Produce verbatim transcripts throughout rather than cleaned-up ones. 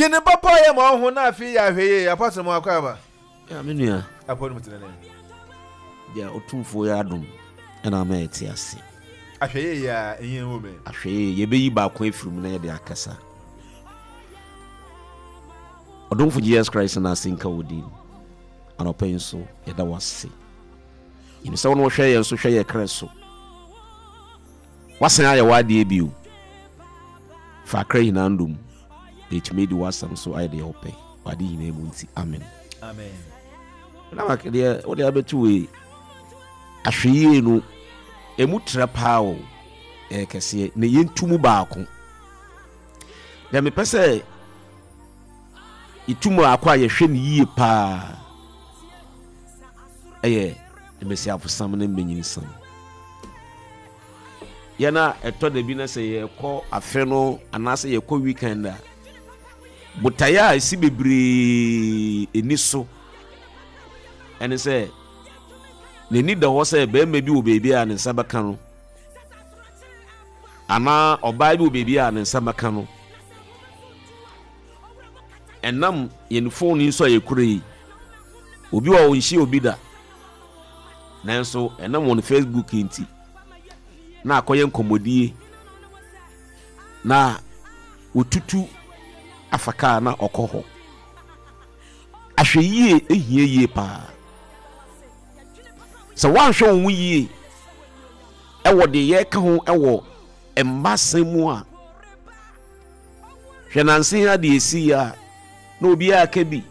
Dwene papa ye ma ho na afi ya hweye apostle mo akwaba. Ya menua. Aponu mutene. Ya otumfo ya adom. Ena ma eti ase. Ahweye ya enyen wo me. Ahweye ye beyi ba kwa efirum na ye de akasa. Odomfo Jesus Christ na asinka wodi. Anopen so ye da wase. Yin se wono hwe ye so hwe ye kreso. Wasan aye wade biu. Fa krai na ndum. It made wasam so I de open. Wade yin emunti. Amen. Amen. Na makede o de abetu we. Ahweye no emu trapao e kese ne yentumu baako. Na me pese itumu akwa ye hwe ne yie pa. Eye emesi afusam na menyinsam. Yana eto de bi na se ye kɔ afe no anase ye kɔ weekend a butaya esi bebre eniso ene se ne ni da ho se be ma bi wo bebi a ne sabaka no ana oba bi wo bebi a ne sabaka no enam ye ne phone ni so ye kure obi wa onhie obi da nanso enam on Facebook nti na akoye nkomodie na otutu afaka na okoho ahweye ehie yie pa so wan hwe won yie ewo de ye ka ho ewo embasemu a hwe nanse ha de esi ya na obi aka bi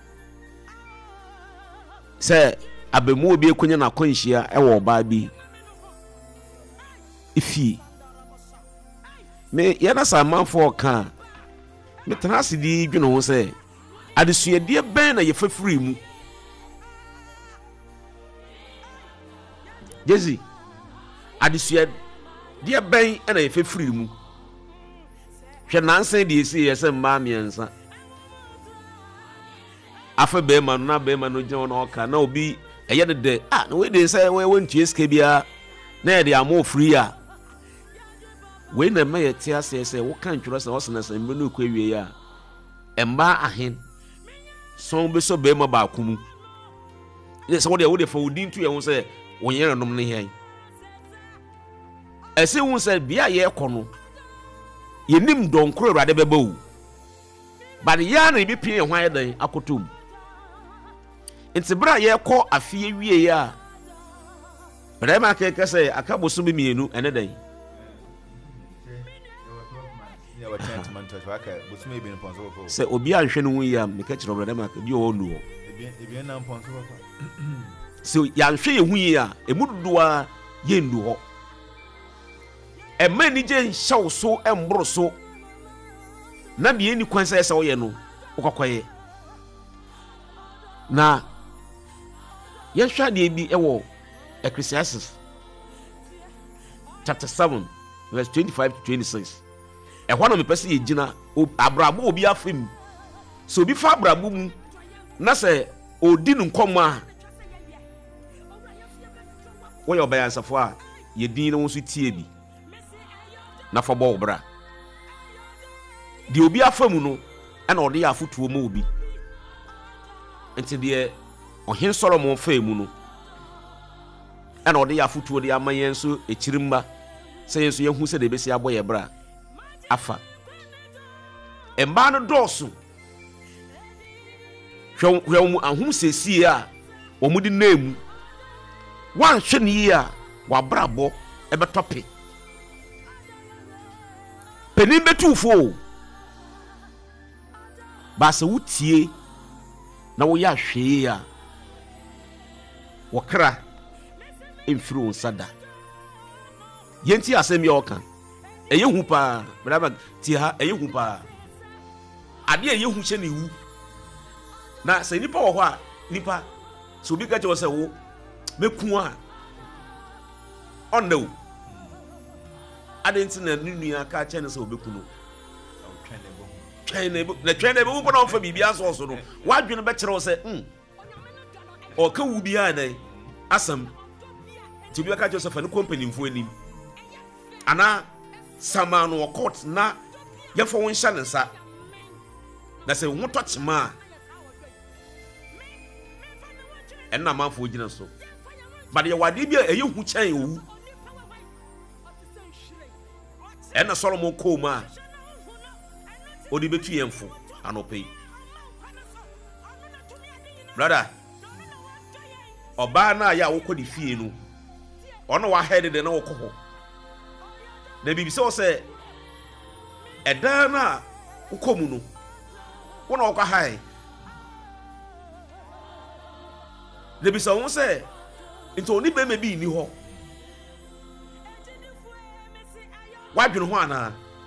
se abemu obi ekonya na kwanhia ewo ba bi ifi me yana samanfo ka me transi di dwene ho se adesuade ben na ye fafiri mu Jezi adesuade ben na ye fafiri mu hwe nansen de esi ye se mma miensa afa be ma no na be ma no gye no ka na obi eye de de ah na we de se we wontie ske bia na ye de amo free a we na me yeti ase se wo kan tworo se wo sena se mbe no kwa wie ya emba ahen so be so be ma ba akumu ile se wo de wo de fa wodi ntu ye ho se wo yere nom ne hen ese wo se bia ye kono ye nim donkro urade beba wu ba de ya na bi pie ho ayedan akotom enti bra ye kɔ afie wie ya bra ma ke kase akaboso bi mienu ene dan se obi anhwe no hu ya me ka kire bra ma ka bi o nu ho ebi na mponso papa so ya nhwe ye hu ya emududu a ye ndu ho e mani je nhyaw so embro so na bi eni kwan se se wo ye no ukokoye na ye hwa de bi ewo Ecclesiastes chapter seven verse twenty-five to twenty-six e hwa no me pese ye gina abrabo obi afim so obi fa abrabo mu na se odi nu nkom a wo yo bayan safo a ye din no so tie bi na fa bo obra di obi afamu no ana ode ya afotuo ma obi enti de ohen Solomon fa emu no ana ode ya afotuo de amayen so ekirimba se yenso yehu se de besi aboye bra afa emba no dosu hwemu ahum sesi a omudi nemu wan hwe ne ya wabrabo ebetope penin betufo ba se wutie na wo ya hwe ya wokra emfiri onsada yenti asem ya oka eye hu pa braba ti ha eye hu pa ade eye hu hye ne wu na se nipa wo ho a nipa so bi ka je wo se wo meku a onno ade nti na nunu aka che ne se obeku no twene bo na twene bo na ofa bibia so so no wadwene be kire wo se hm o ka wu bia dan asam ti bi aka Joseph ne company mfo anim ana sama no court na ye fo won hya ne nsa na se wo touch ma en na manfo gina so but ye wade bia eye hu chan owu en na Solomon ko ma odi betu yemfo anope brother oba na ya wo ko di fie no ono wa head de na wo ko ho na bibi se se eda na wo ko mu no wo na wo ka hai na bi se won se nto ni be me bi ni ho wa dwene ho ana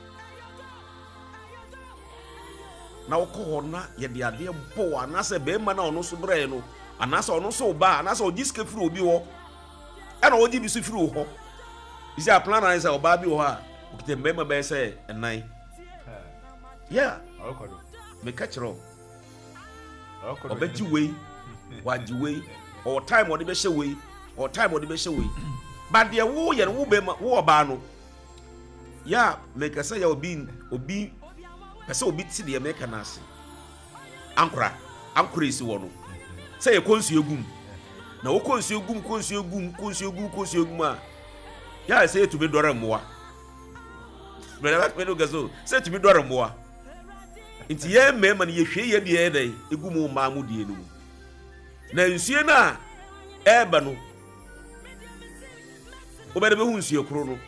na wo ko ho na ye de ade bo ana se be ma na ono so bre no ana se ono so ba ana se o diske firi obi ho e na o di bi so firi ho isi a plan na se oba bi ho a o kite mbema be se enan yeah Okodo. Me kachiro Okodo. obeji we waji we or time or the be she we or time or the be she we but the wo ye wo be wo oba no yeah make say ya obi obi pese obi ti de make na ase ankura ankura isi wo no say ye konsu egum na wo konsu egum konsu egum konsu egum konsu egum a yeah say to be dore moa brother me no gazo say to be dore moa nti ye mema ne ye hwe ye de ye dai egum ma mu die no na nsuye na eba no obere be hu nsuye kro no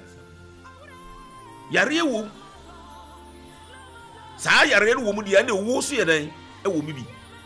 yare wo sa yare no wo mu de na wo so ye dan e wo mi bi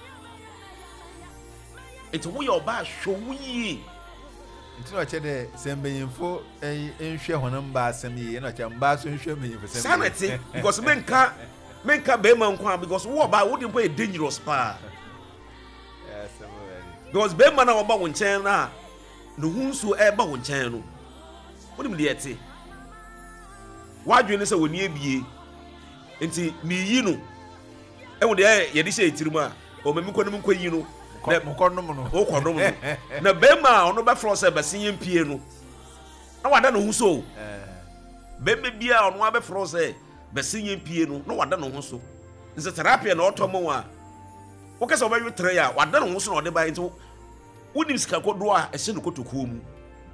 enti wo ye oba hwo yi Nti no che de sembeyinfo eh nhwe honam ba asem yi na che mba so nhwe meyinfo sem. sanity because menka menka be man kwa because wo oba wo de mpo e dangerous pa Yes, I'm ready. because be man na oba wo nchen na no hunsu e ba wo nchen no wonim de ete wadwene se woni ebie enti mi yi no e wo de ye de she etirim a o mami konom koyi no Na mukonom no. o konom no na be ma ono be fro se be sen pie no na wada no hunso Eh. be me bia ono be fro se be sen pie no na wada no hunso nse therapy na otomo a wo kese obayu tre ya wada no hunso na ode ba enti wonim sika kodo a e se no kotokuo mu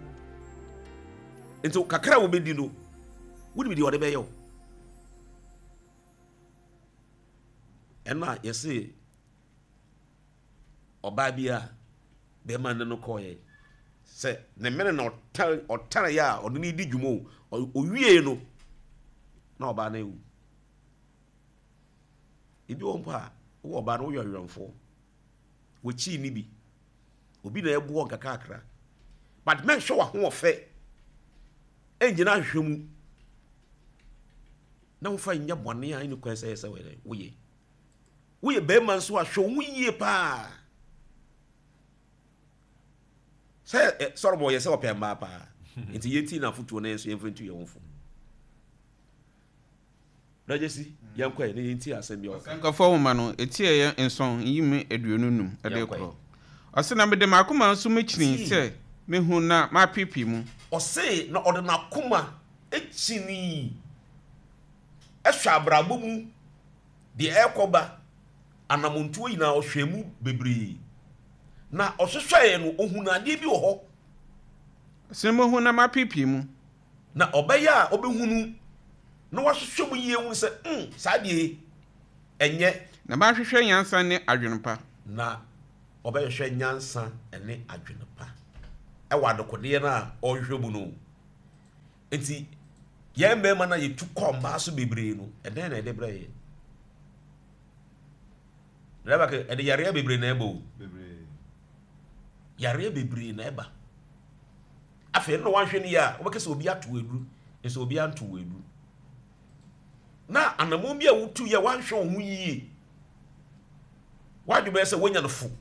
enti kakra wo be di no wonim di ode be yo ena yesi oba bia be man no koye se ne mene na otal otare ya ono ni di dwumo o wie no na oba na ewu ibi won pa wo oba no yo yonfo wo chi ni bi obi na ebu onka kakra but men show ho ofe enjina hwemu na wo fa nya bone a ni kwese yese we wo ye wo ye be man so ahwo wo yie pa say sorry boy say opia ma pa nti yenti na futuo na enso yemfentu ye wonfo rajesi yankwa ne yenti asem bi o Nka fo ma no etie ye enson yime aduonu num ede kro ose na mede makoma nso mechini se mehu na ma pipi mu ose na ode na koma echini ehwa abrabo mu de ekoba anamontuo yina ohwemu bebre na ohwehweye no ohunade bi oho se mehu na ma pipi mu na obeya obehunu na wahwehwe mu yie hu se mm saade enye na ba hwehwe nyansa ne adwenpa na obehwehwe nyansa ene adwenpa e wadokode na ohwehwe mu no enti ye mbema na yetu komba so bebre no eden na ede braye reba ke ede yare bebre na ebo Bebre. yare bebre na eba afi no wanhwe ni ya obekese obi ato edu nso obi anto edu na anamon bi a wutu ya wanhwe ho yie wadu be se wonya no fu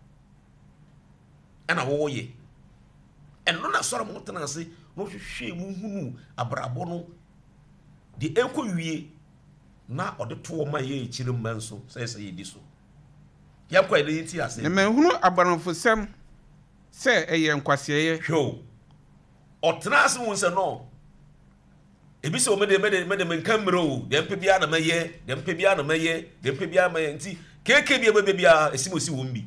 ana wo ye eno na soro mo tena ase no hwehwe mu hunu abrabo no de enko wie na ode to ma ye ekire mmanso se se ye di so yakwa ile yiti ase na menhunu abaronfo sem se eye nkwase ye hwo otena ase won se no ebi se o me de me de me de me nka mre o de mpe bia na meye de mpe bia na meye de mpe bia meye nti keke bia bebe bia esimosi wo mbi